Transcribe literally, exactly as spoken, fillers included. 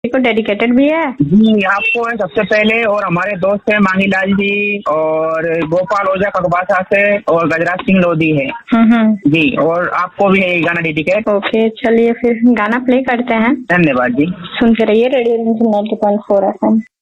को डेडिकेटेड भी है जी। आपको है सबसे पहले, और हमारे दोस्त है मांगीलाल जी और गोपाल ओझा ककबासा से और गजराज सिंह लोधी है जी, और आपको भी है ये गाना डेडिकेट। ओके, चलिए फिर गाना प्ले करते हैं। धन्यवाद जी। सुनते रहिए radio ninety point four F M.